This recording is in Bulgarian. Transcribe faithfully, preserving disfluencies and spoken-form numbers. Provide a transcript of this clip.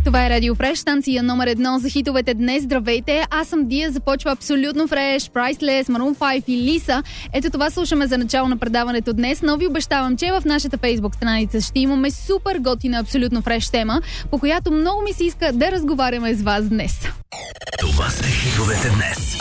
Това е Радио Фреш, станция номер едно за хитовете днес. Здравейте, аз съм Дия, започва абсолютно фреш, Priceless, Maroon пет и Лиса. Ето това слушаме за начало на предаването днес, но ви обещавам, че в нашата фейсбук страница ще имаме супер готина абсолютно фреш тема, по която много ми се иска да разговаряме с вас днес. Това са хитовете днес.